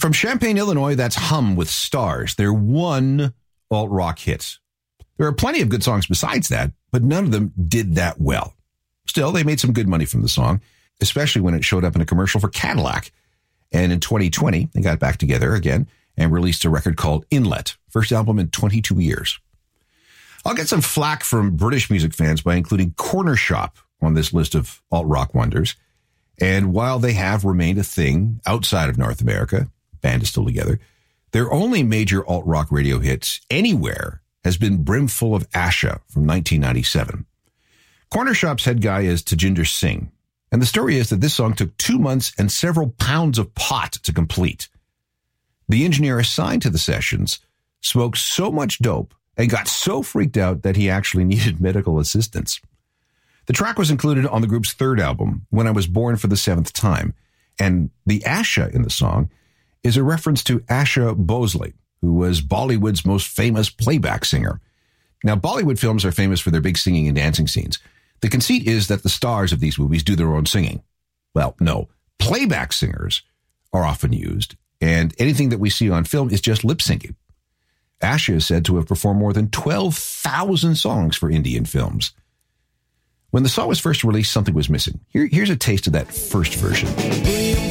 From Champaign, Illinois, that's Hum with Stars. Their one alt-rock hit. There are plenty of good songs besides that, but none of them did that well. Still, they made some good money from the song, especially when it showed up in a commercial for Cadillac. And in 2020, they got back together again and released a record called Inlet, first album in 22 years. I'll get some flack from British music fans by including Corner Shop on this list of alt-rock wonders. And while they have remained a thing outside of North America, the band is still together, their only major alt-rock radio hits anywhere has been Brimful of Asha from 1997. Corner Shop's head guy is Tajinder Singh, and the story is that this song took 2 months and several pounds of pot to complete. The engineer assigned to the sessions smoked so much dope and got so freaked out that he actually needed medical assistance. The track was included on the group's third album, When I Was Born for the Seventh Time, and the Asha in the song is a reference to Asha Bhosle, who was Bollywood's most famous playback singer. Now, Bollywood films are famous for their big singing and dancing scenes. The conceit is that the stars of these movies do their own singing. Well, no, playback singers are often used, and anything that we see on film is just lip syncing. Asha is said to have performed more than 12,000 songs for Indian films. When the song was first released, something was missing. Here's a taste of that first version.